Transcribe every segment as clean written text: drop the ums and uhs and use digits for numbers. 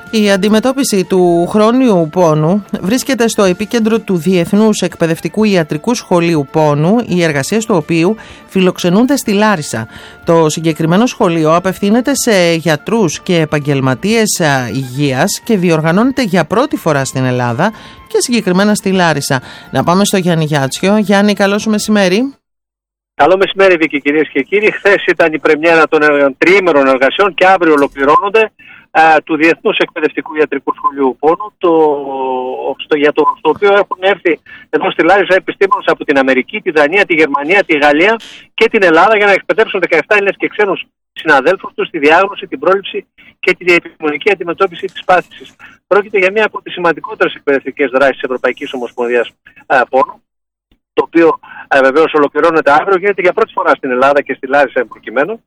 Η αντιμετώπιση του χρόνιου πόνου βρίσκεται στο επίκεντρο του Διεθνούς Εκπαιδευτικού Ιατρικού Σχολείου Πόνου, οι εργασίες του οποίου φιλοξενούνται στη Λάρισα. Το συγκεκριμένο σχολείο απευθύνεται σε γιατρούς και επαγγελματίες υγείας και διοργανώνεται για πρώτη φορά στην Ελλάδα και συγκεκριμένα στη Λάρισα. Να πάμε στο Γιάννη Γιάτσιο. Γιάννη, καλό σου μεσημέρι. Καλό μεσημέρι, Βίκη, κυρίες και κύριοι. Χθες ήταν η πρεμιέρα των τριήμερων εργασιών και αύριο ολοκληρώνονται του Διεθνούς Εκπαιδευτικού Ιατρικού Σχολείου Πόνου, στο οποίο έχουν έρθει εδώ στη Λάρισα επιστήμονες από την Αμερική, τη Δανία, τη Γερμανία, τη Γαλλία και την Ελλάδα για να εκπαιδεύσουν 17 Έλληνες και ξένους συναδέλφους τους στη διάγνωση, την πρόληψη και τη διαεπιστημονική αντιμετώπιση της πάθησης. Πρόκειται για μία από τις σημαντικότερες εκπαιδευτικές δράσεις της Ευρωπαϊκής Ομοσπονδίας Πόνου, το οποίο βεβαίως ολοκληρώνεται αύριο, γίνεται για πρώτη φορά στην Ελλάδα και στη Λάρισα προκειμένου.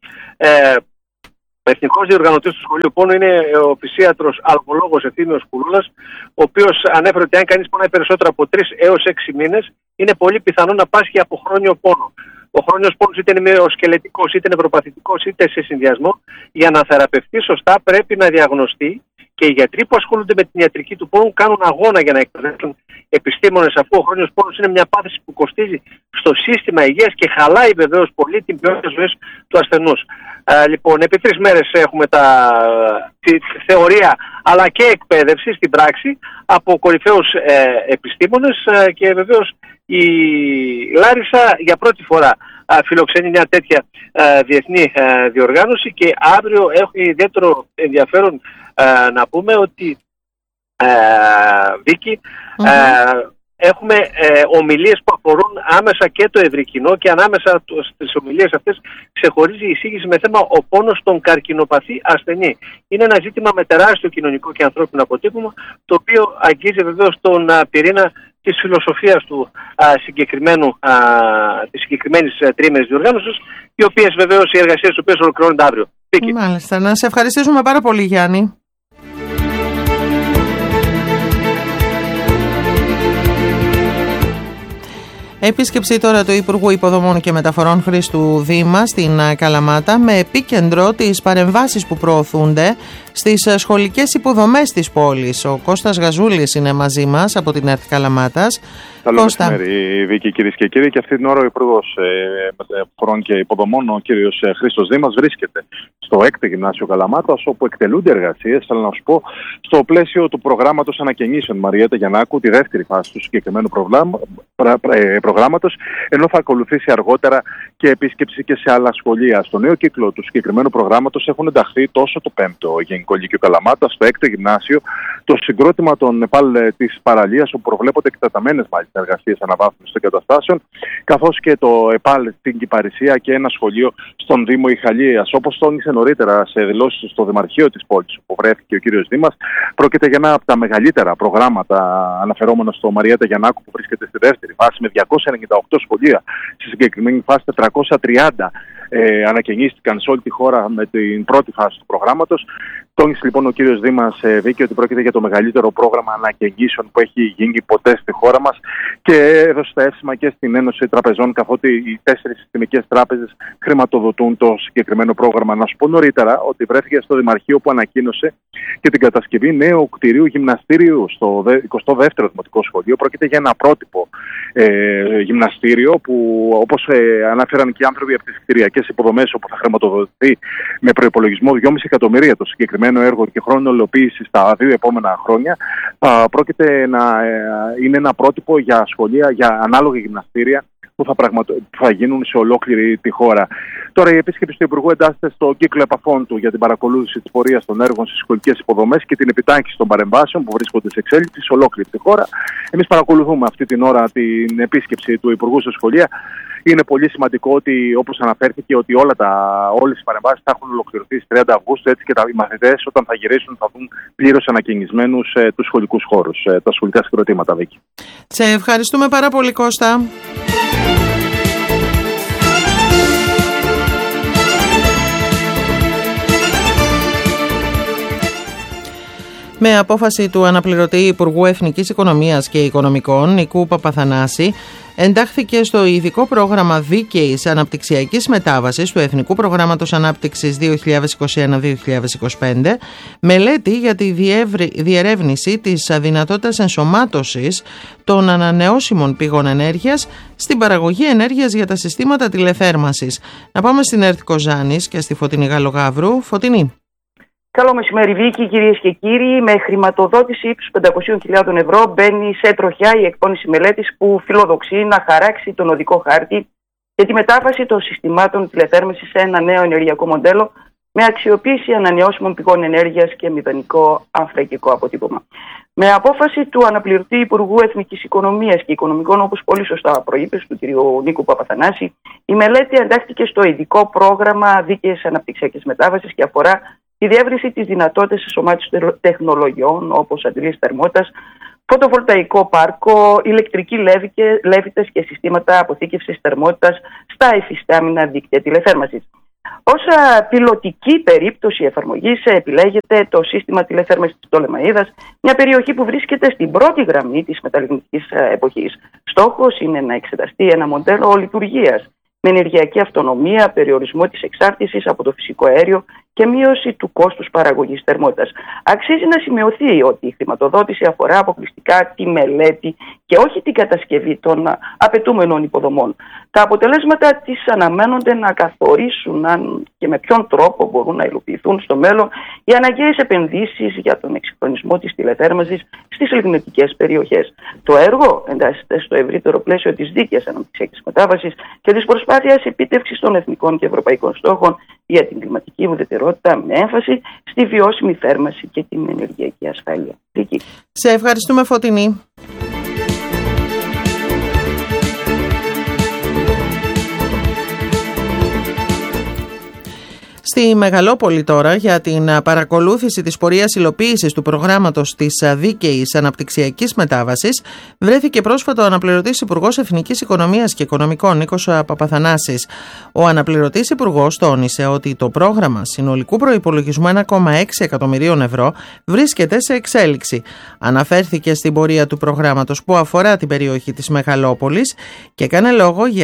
Ο εθνικός διοργανωτής του Σχολείου Πόνου είναι ο φυσίατρος αλγολόγος Ευθύμιος Κουλούλας, ο οποίος ανέφερε ότι αν κανείς πονάει περισσότερο από 3 έως 6 μήνες, είναι πολύ πιθανό να πάσχει από χρόνιο πόνο. Ο χρόνιος πόνος είτε είναι μυοσκελετικός, είτε νευροπαθητικός, είτε σε συνδυασμό. Για να θεραπευτεί σωστά πρέπει να διαγνωστεί και οι γιατροί που ασχολούνται με την ιατρική του πόνου κάνουν αγώνα για να εκπαιδεύσουν επιστήμονες, αφού ο χρόνιος πόνος είναι μια πάθηση που κοστίζει στο σύστημα υγείας και χαλάει βεβαίως πολύ την ποιότητα ζωής του ασθενούς. Λοιπόν, επί 3 μέρες έχουμε τη θεωρία αλλά και εκπαίδευση στην πράξη από κορυφαίους επιστήμονες και βεβαίως η Λάρισα για πρώτη φορά φιλοξενεί μια τέτοια διεθνή διοργάνωση και αύριο έχει ιδιαίτερο ενδιαφέρον να πούμε ότι Βίκη, έχουμε ομιλίες που αφορούν άμεσα και το ευρύ κοινό και ανάμεσα στις ομιλίες αυτές ξεχωρίζει η εισήγηση με θέμα ο πόνος στον καρκινοπαθή ασθενή. Είναι ένα ζήτημα με τεράστιο κοινωνικό και ανθρώπινο αποτύπωμα, το οποίο αγγίζει βεβαίως τον πυρήνα της φιλοσοφίας του της συγκεκριμένης τριήμερης διοργάνωσης, οι οποίες βεβαίως οι εργασίες τις οποίες ολοκληρώνονται αύριο. Μάλιστα. Να σε ευχαριστήσουμε πάρα πολύ, Γιάννη. Επίσκεψη τώρα του Υπουργού Υποδομών και Μεταφορών Χρήστου Δήμα στην Καλαμάτα με επίκεντρο τις παρεμβάσεις που προωθούνται στις σχολικές υποδομές της πόλης. Ο Κώστας Γαζούλης είναι μαζί μας από την ΕΡΤ Καλαμάτας. Καλό μεσημέρι, Βίκη, κυρίες και κύριοι. Και αυτή την ώρα ο Υπουργός Μεταφορών και Υποδομών, ο κύριος Χρήστος Δήμας, βρίσκεται στο 6ο Γυμνάσιο Καλαμάτας, όπου εκτελούνται εργασίες, αλλά να σου πω, στο πλαίσιο του προγράμματος ανακαινήσεων Μαριέτα Γιαννάκου, τη δεύτερη φάση του συγκεκριμένου προγράμματος, ενώ θα ακολουθήσει αργότερα και επίσκεψη και σε άλλα σχολεία. Στο νέο κύκλο του συγκεκριμένου προγράμματος έχουν ενταχθεί τόσο το 5ο Γενικό Λύκειο Καλαμάτας, στο 6ο Γυμνάσιο, το συγκρότημα των ΕΠΑΛ της παραλίας, όπου προβλέπονται εκτεταμένες εργασίες αναβάθμισης των καταστάσεων, καθώς και το ΕΠΑΛ στην Κυπαρισία και ένα σχολείο στον Δήμο Ιχαλίας. Όπως τόνισε νωρίτερα σε δηλώσεις στο Δημαρχείο της πόλης, όπου βρέθηκε ο κύριος Δήμας, πρόκειται για ένα από τα μεγαλύτερα προγράμματα αναφερόμενο στο Μαριέτα Γιαννάκου, που βρίσκεται στη δεύτερη φάση με 298 σχολεία. Στη συγκεκριμένη φάση 430 ανακαινίστηκαν σε όλη τη χώρα με την πρώτη φάση του προγράμματος. Τόνισε λοιπόν ο κύριος Δήμας, Βίκη, ότι πρόκειται για το μεγαλύτερο πρόγραμμα ανακαινήσεων που έχει γίνει ποτέ στη χώρα μας και έδωσε τα εύσημα και στην Ένωση Τραπεζών, καθότι οι 4 συστημικές τράπεζες χρηματοδοτούν το συγκεκριμένο πρόγραμμα. Να σου πω νωρίτερα ότι βρέθηκε στο Δημαρχείο που ανακοίνωσε και την κατασκευή νέου κτηρίου γυμναστήριου στο 22ο Δημοτικό Σχολείο. Πρόκειται για ένα πρότυπο γυμναστήριο που, όπως αναφέραν και οι άνθρωποι από τις κτηριακές υποδομές, όπου θα χρηματοδοτηθεί με προϋπολογισμό 2,5 εκατομμύρια το συγκεκριμένο έργο και χρόνο υλοποίησης στα 2 επόμενα χρόνια, πρόκειται να είναι ένα πρότυπο για σχολεία, για ανάλογα γυμναστήρια που θα γίνουν σε ολόκληρη τη χώρα. Τώρα η επίσκεψη του Υπουργού εντάσσεται στο κύκλο επαφών του για την παρακολούθηση της πορείας των έργων στις σχολικές υποδομές και την επιτάχυνση των παρεμβάσεων που βρίσκονται σε εξέλιξη σε ολόκληρη τη χώρα. Εμείς παρακολουθούμε αυτή την ώρα την επίσκεψη του Υπουργού στα σχολεία. Είναι πολύ σημαντικό ότι, όπως αναφέρθηκε, ότι όλες οι παρεμβάσεις θα έχουν ολοκληρωθεί στις 30 Αυγούστου, έτσι και οι μαθητές όταν θα γυρίσουν θα δουν πλήρως ανακαινισμένους τους σχολικούς χώρους, τα σχολικά συγκροτήματα, Βίκη. Σε ευχαριστούμε πάρα πολύ, Κώστα. Με απόφαση του αναπληρωτή Υπουργού Εθνικής Οικονομίας και Οικονομικών, Νίκου Παπαθανάση, εντάχθηκε στο ειδικό πρόγραμμα δίκαιης αναπτυξιακής μετάβασης του Εθνικού Προγράμματος Ανάπτυξης 2021-2025 μελέτη για τη διερεύνηση της δυνατότητας ενσωμάτωσης των ανανεώσιμων πηγών ενέργειας στην παραγωγή ενέργειας για τα συστήματα τηλεθέρμανσης. Να πάμε στην ΕΡΤ Κοζάνης και στη Φωτεινή Γαλλογαύρου. Φωτεινή. Καλό μεσημέρι, Βίκη, κυρίες και κύριοι. Με χρηματοδότηση ύψους 500.000 ευρώ μπαίνει σε τροχιά η εκπόνηση μελέτης που φιλοδοξεί να χαράξει τον οδικό χάρτη για τη μετάβαση των συστημάτων τηλεθέρμανσης σε ένα νέο ενεργειακό μοντέλο με αξιοποίηση ανανεώσιμων πηγών ενέργειας και μηδενικό ανθρακικό αποτύπωμα. Με απόφαση του αναπληρωτή Υπουργού Εθνικής Οικονομίας και Οικονομικών, όπως πολύ σωστά προείπες, του κ. Νίκου Παπαθανάση, η μελέτη εντάχθηκε στο ειδικό πρόγραμμα δίκαιης αναπτυξιακής μετάβασης και αφορά τη διεύρυνση της δυνατότητας ενσωμάτωσης τεχνολογιών όπως αντιλήσεις θερμότητας, φωτοβολταϊκό πάρκο, ηλεκτρικοί λέβητες και συστήματα αποθήκευσης θερμότητας στα υφιστάμενα δίκτυα τηλεθέρμανσης. Ως πιλωτική περίπτωση εφαρμογής επιλέγεται το σύστημα τηλεθέρμανσης της Πτολεμαΐδας, μια περιοχή που βρίσκεται στην πρώτη γραμμή της μεταλλεχνικής εποχής. Στόχος είναι να εξεταστεί ένα μοντέλο λειτουργίας με ενεργειακή αυτονομία, περιορισμό της εξάρτησης από το φυσικό αέριο και μείωση του κόστους παραγωγής θερμότητας. Αξίζει να σημειωθεί ότι η χρηματοδότηση αφορά αποκλειστικά τη μελέτη και όχι την κατασκευή των απαιτούμενων υποδομών. Τα αποτελέσματα της αναμένονται να καθορίσουν αν και με ποιον τρόπο μπορούν να υλοποιηθούν στο μέλλον οι αναγκαίες επενδύσεις για τον εξυγχρονισμό της τηλεθέρμανσης στις λιγνητικές περιοχές. Το έργο εντάσσεται στο ευρύτερο πλαίσιο της δίκαιης αναπτυξιακής μετάβασης και της προσπάθειας επίτευξης των εθνικών και ευρωπαϊκών στόχων για την κλιματική ουδετερότητα με έμφαση στη βιώσιμη θέρμανση και την ενεργειακή ασφάλεια. Σε ευχαριστούμε, Φωτεινή. Στη Μεγαλόπολη τώρα, για την παρακολούθηση της πορείας υλοποίησης του προγράμματος της δίκαιης αναπτυξιακής μετάβασης, βρέθηκε πρόσφατα ο αναπληρωτής Υπουργός Εθνικής Οικονομίας και Οικονομικών, Νίκος Παπαθανάσης. Ο αναπληρωτής Υπουργός τόνισε ότι το πρόγραμμα συνολικού προϋπολογισμού 1,6 εκατομμυρίων ευρώ βρίσκεται σε εξέλιξη. Αναφέρθηκε στην πορεία του προγράμματος που αφορά την περιοχή της Μεγαλόπολης και έκανε λόγο για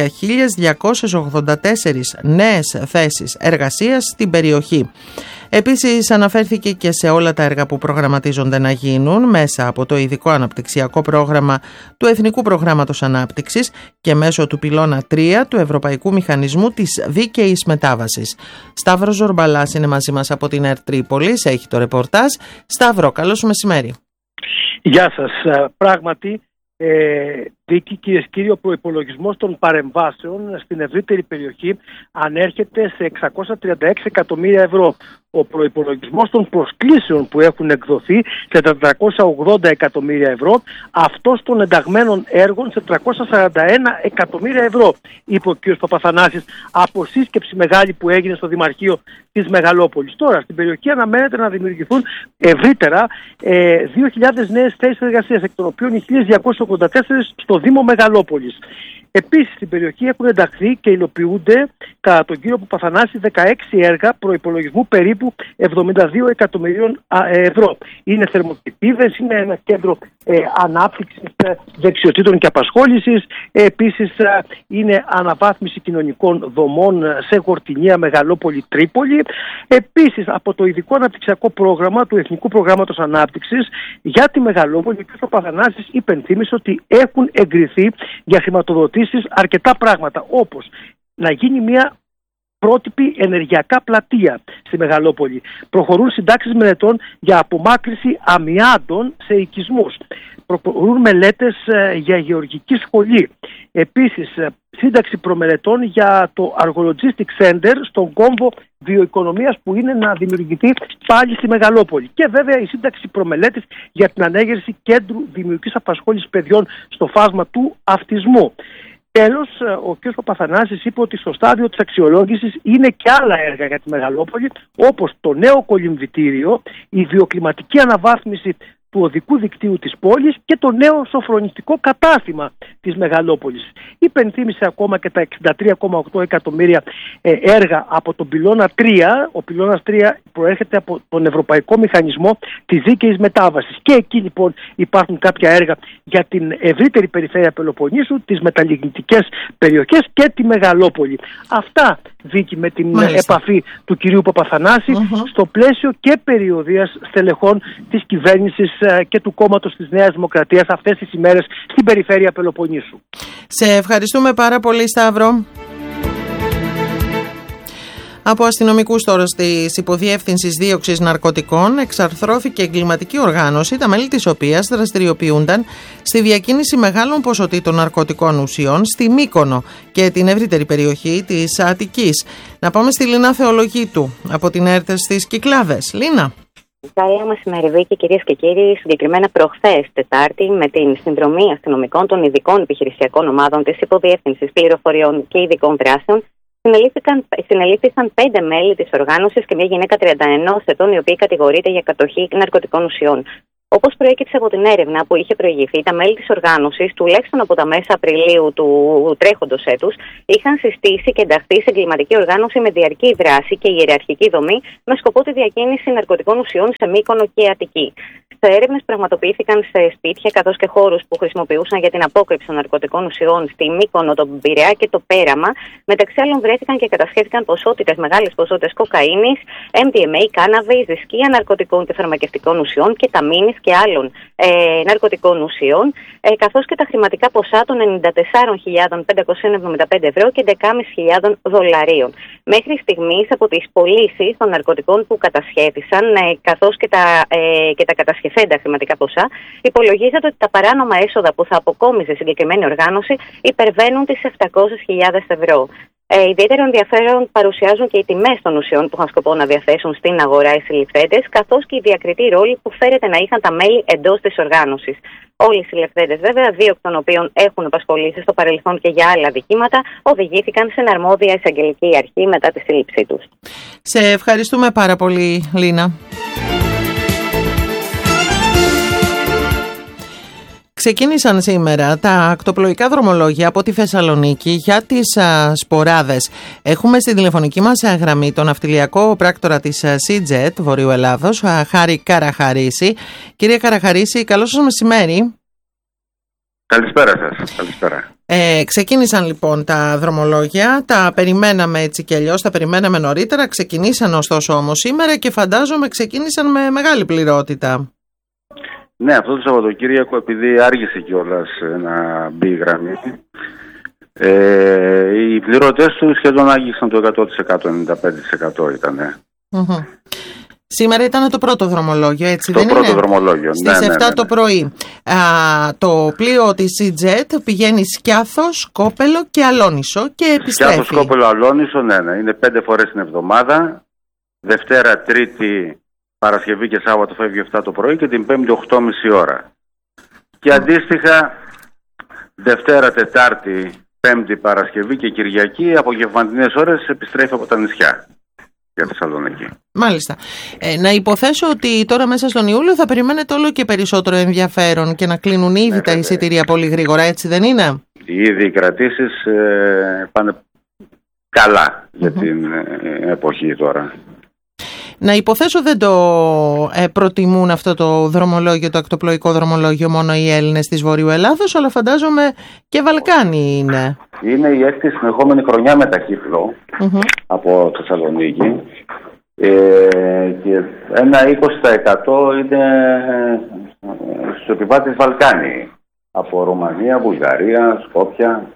1.284 νέες θέσεις εργασίας στην περιοχή. Επίσης αναφέρθηκε και σε όλα τα έργα που προγραμματίζονται να γίνουν μέσα από το ειδικό αναπτυξιακό πρόγραμμα του Εθνικού Προγράμματος Ανάπτυξης και μέσω του πυλώνα 3 του Ευρωπαϊκού Μηχανισμού της Δίκαιης Μετάβασης. Σταύρος Ζορμπαλάς είναι μαζί μας από την ΕΡΤ Τρίπολης, έχει το ρεπορτάζ. Σταύρο, καλώς μεσημέρι. Γεια σας. Πράγματι, Δίκη, κυρίες και κύριοι, ο προϋπολογισμός των παρεμβάσεων στην ευρύτερη περιοχή ανέρχεται σε 636 εκατομμύρια ευρώ. Ο προϋπολογισμός των προσκλήσεων που έχουν εκδοθεί σε 480 εκατομμύρια ευρώ, αυτός των ενταγμένων έργων σε 341 εκατομμύρια ευρώ, είπε ο κ. Παπαθανάσης από σύσκεψη μεγάλη που έγινε στο Δημαρχείο της Μεγαλόπολης. Τώρα, στην περιοχή αναμένεται να δημιουργηθούν ευρύτερα 2.000 νέες θέσεις εργασίας, εκ των οποίων 1.284 στο Δήμο Μεγαλόπολης. Επίσης, στην περιοχή έχουν ενταχθεί και υλοποιούνται κατά τον κύριο Παπαθανάση 16 έργα προϋπολογισμού περίπου 72 εκατομμυρίων ευρώ. Είναι θερμοκηπίδες, είναι ένα κέντρο ανάπτυξης δεξιοτήτων και απασχόλησης. Επίσης, είναι αναβάθμιση κοινωνικών δομών σε Γορτινία, Μεγαλόπολη, Τρίπολη. Επίσης, από το ειδικό αναπτυξιακό πρόγραμμα του Εθνικού Προγράμματος Ανάπτυξης για τη Μεγαλόπολη, ο κ. Παπαθανάσης υπενθύμισε ότι έχουν εγκριθεί για χρηματοδοτήσεις αρκετά πράγματα, όπως να γίνει μια πρότυπη ενεργειακά πλατεία στη Μεγαλόπολη. Προχωρούν συντάξεις μελετών για απομάκρυνση αμοιάντων σε οικισμούς. Προχωρούν μελέτες για γεωργική σχολή. Επίσης, σύνταξη προμελετών για το Argologistic Center στον κόμβο βιοοικονομίας που είναι να δημιουργηθεί πάλι στη Μεγαλόπολη. Και βέβαια η σύνταξη προμελέτης για την ανέγερση κέντρου δημιουργικής απασχόλησης παιδιών στο φάσμα του αυτισμού. Τέλος, ο κ. Παπαθανάσης είπε ότι στο στάδιο της αξιολόγησης είναι και άλλα έργα για τη Μεγαλόπολη, όπως το νέο κολυμβητήριο, η βιοκλιματική αναβάθμιση του οδικού δικτύου της πόλης και το νέο σοφρονιστικό κατάστημα της μεγαλόπολης. Υπενθύμησε ακόμα και τα 63,8 εκατομμύρια έργα από τον πυλώνα 3. Ο πυλώνας 3 προέρχεται από τον Ευρωπαϊκό Μηχανισμό της Δίκαιης Μετάβασης. Και εκεί λοιπόν υπάρχουν κάποια έργα για την ευρύτερη περιφέρεια Πελοποννήσου, τις μεταλλιγνητικές περιοχές και τη μεγαλόπολη. Αυτά, Βίκη, με την επαφή του κυρίου Παπαθανάση στο πλαίσιο και περιοδίας στελεχών της κυβέρνησης και του κόμματος της Νέας Δημοκρατίας αυτές τις ημέρες στην περιφέρεια Πελοποννήσου. Σε ευχαριστούμε πάρα πολύ, Σταύρο. Από αστυνομικούς τώρα της Υποδιεύθυνσης Δίωξης Ναρκωτικών εξαρθρώθηκε εγκληματική οργάνωση, τα μέλη της οποίας δραστηριοποιούνταν στη διακίνηση μεγάλων ποσοτήτων ναρκωτικών ουσιών στη Μύκονο και την ευρύτερη περιοχή της Αττικής. Να πάμε στη Λίνα Θεολογίτου από την ΕΡΤ στις Κυκλάδες. Λίνα. Καλό μεσημέρι, Βίκη, κυρίες και κύριοι. Συγκεκριμένα προχθές Τετάρτη, με την συνδρομή αστυνομικών των ειδικών επιχειρησιακών ομάδων της Υποδιεύθυνσης Πληροφοριών και Ειδικών Δράσεων, συνελήφθησαν 5 μέλη της οργάνωσης και μια γυναίκα 31 ετών, η οποία κατηγορείται για κατοχή ναρκωτικών ουσιών. Όπως προέκυψε από την έρευνα που είχε προηγηθεί, τα μέλη της οργάνωσης, τουλάχιστον από τα μέσα Απριλίου του τρέχοντος έτους, είχαν συστήσει και ενταχθεί σε εγκληματική οργάνωση με διαρκή δράση και ιεραρχική δομή, με σκοπό τη διακίνηση ναρκωτικών ουσιών σε Μύκονο και Αττική. Σε έρευνες πραγματοποιήθηκαν σε σπίτια καθώς και χώρους που χρησιμοποιούσαν για την απόκρυψη των ναρκωτικών ουσιών στη Μύκονο, τον Πειραιά και το Πέραμα. Μεταξύ άλλων, βρέθηκαν και κατασχέθηκαν μεγάλες ποσότητες κοκαίνης, MDMA, κάναβης, δισκία ναρκωτικών και φαρμακευτικών ουσιών, κεταμίνης και άλλων ναρκωτικών ουσιών, καθώς και τα χρηματικά ποσά των 94.575 ευρώ και 11.500 δολαρίων. Μέχρι στιγμής, από τις πωλήσεις των ναρκωτικών που κατασχέθησαν, καθώς και τα κατασχεθέντα χρηματικά ποσά, υπολογίζεται ότι τα παράνομα έσοδα που θα αποκόμιζε συγκεκριμένη οργάνωση υπερβαίνουν τις 700.000 ευρώ. Ιδιαίτερο ενδιαφέρον παρουσιάζουν και οι τιμές των ουσιών που είχαν σκοπό να διαθέσουν στην αγορά οι συλληφθέντες, καθώς και η διακριτή ρόλη που φέρεται να είχαν τα μέλη εντός της οργάνωσης. Όλοι οι συλληφθέντες, βέβαια, 2 εκ των οποίων έχουν απασχολήσει στο παρελθόν και για άλλα δικήματα, οδηγήθηκαν σε αρμόδια εισαγγελική αρχή μετά τη σύλληψή τους. Σε ευχαριστούμε πάρα πολύ, Λίνα. Ξεκίνησαν σήμερα τα ακτοπλοϊκά δρομολόγια από τη Θεσσαλονίκη για τις σποράδες. Έχουμε στην τηλεφωνική μας γραμμή τον ναυτιλιακό πράκτορα της CJet Βορείου Ελλάδος, Χάρη Καραχαρίση. Κύριε Καραχαρίση, καλό σας μεσημέρι. Καλησπέρα σας. Καλησπέρα. Ξεκίνησαν λοιπόν τα δρομολόγια, τα περιμέναμε έτσι και αλλιώς, τα περιμέναμε νωρίτερα, ξεκινήσαν ωστόσο όμως σήμερα και φαντάζομαι ξεκίνησαν με μεγάλη πληρότητα. Ναι, αυτό το Σαββατοκύριακο, επειδή άργησε κιόλας να μπει η γραμμή, οι πληρωτές του σχεδόν άγγιξαν το 100%, 95% ήτανε. Σήμερα ήταν το πρώτο δρομολόγιο, έτσι δεν είναι? Το πρώτο δρομολόγιο, στις 7 το πρωί. Το πλοίο της CJet πηγαίνει Σκιάθος, Σκόπελο και Αλόνισο και επιστρέφει. Σκιάθος, Σκόπελο, Αλόνισο, ναι. Είναι 5 φορές την εβδομάδα. Δευτέρα, Τρίτη, Παρασκευή και Σάββατο φεύγει 7 το πρωί και την Πέμπτη 8.30 ώρα. Και αντίστοιχα Δευτέρα, Τετάρτη, Πέμπτη, Παρασκευή και Κυριακή απογευματινές ώρες επιστρέφει από τα νησιά για Θεσσαλονίκη. Μάλιστα. Να υποθέσω ότι τώρα μέσα στον Ιούλιο θα περιμένετε όλο και περισσότερο ενδιαφέρον και να κλείνουν ήδη τα εισιτήρια πολύ γρήγορα, έτσι δεν είναι? Ήδη οι κρατήσεις πάνε καλά για την εποχή τώρα. Να υποθέσω δεν το προτιμούν αυτό το δρομολόγιο, το ακτοπλοϊκό δρομολόγιο, μόνο οι Έλληνες της Βορείου Ελλάδος, αλλά φαντάζομαι και Βαλκάνοι είναι. Είναι η 6η συνεχόμενη χρονιά με ταχύφλο από Θεσσαλονίκη και ένα 20% είναι στους επιβάτες Βαλκάνοι, από Ρουμανία, Βουλγαρία, Σκόπια.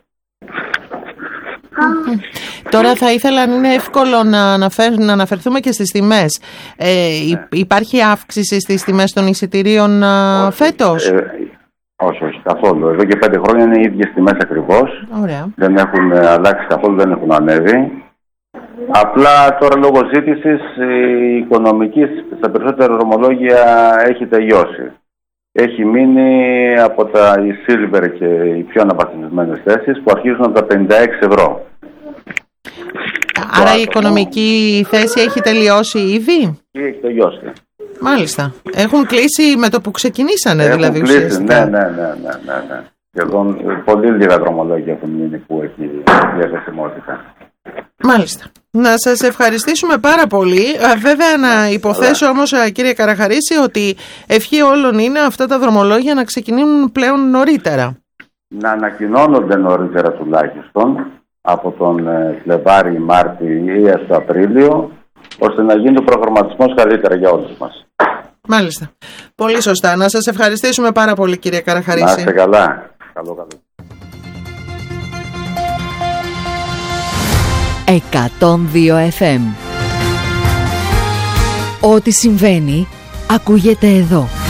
Τώρα θα ήθελα, αν είναι εύκολο, να αναφερθούμε και στις τιμές. Υπάρχει αύξηση στις τιμές των εισιτηρίων φέτος? Όχι, καθόλου. Εδώ και 5 χρόνια είναι οι ίδιες τιμές ακριβώς. Ωραία. Δεν έχουν αλλάξει καθόλου, δεν έχουν ανέβει. Απλά τώρα λόγω ζήτησης η οικονομική στα περισσότερα δρομολόγια έχει τελειώσει. Έχει μείνει από οι Silver και οι πιο αναβαθμισμένες θέσεις που αρχίζουν από τα 56 ευρώ. Άρα η οικονομική θέση έχει τελειώσει ήδη? Έχει τελειώσει. Μάλιστα. Έχουν κλείσει με το που ξεκινήσανε, δηλαδή ουσιαστικά. Ναι. Σχεδόν πολύ λίγα δρομολόγια έχουν μείνει που έχει διαθεσιμότητα. Μάλιστα. Να σας ευχαριστήσουμε πάρα πολύ. Βέβαια να υποθέσω όμως, κύριε Καραχαρίση, ότι ευχή όλων είναι αυτά τα δρομολόγια να ξεκινούν πλέον νωρίτερα. Να ανακοινώνονται νωρίτερα τουλάχιστον, από τον Φλεβάρι, Μάρτι ή έως το Απρίλιο, ώστε να γίνει ο προγραμματισμός καλύτερα για όλους μας. Μάλιστα. Πολύ σωστά. Να σας ευχαριστήσουμε πάρα πολύ, κύριε Καραχαρίση. Να είστε καλά. Καλό. 102 FM. Ό,τι συμβαίνει ακούγεται εδώ.